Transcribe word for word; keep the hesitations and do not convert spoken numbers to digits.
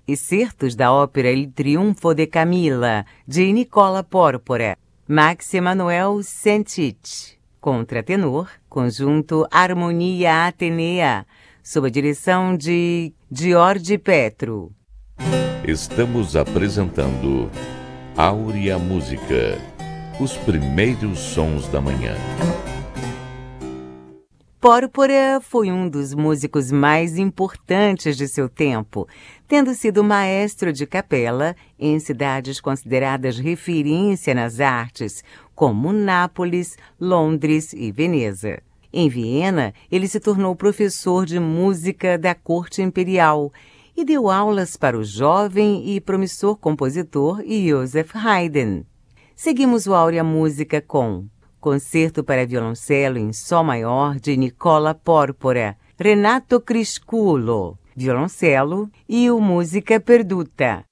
excertos da ópera Il Triunfo de Camilla, de Nicola Porpora, Max Emanuel Sentich, contratenor, conjunto Harmonia Atenea, sob a direção de George Petro. Estamos apresentando Áurea Música, os primeiros sons da manhã. Porpora foi um dos músicos mais importantes de seu tempo, tendo sido maestro de capela em cidades consideradas referência nas artes, como Nápoles, Londres e Veneza. Em Viena, ele se tornou professor de música da corte imperial e deu aulas para o jovem e promissor compositor Joseph Haydn. Seguimos o Áurea Música com Concerto para violoncelo em Sol maior de Nicola Porpora, Renato Criscuolo, violoncelo, e o Música Perduta,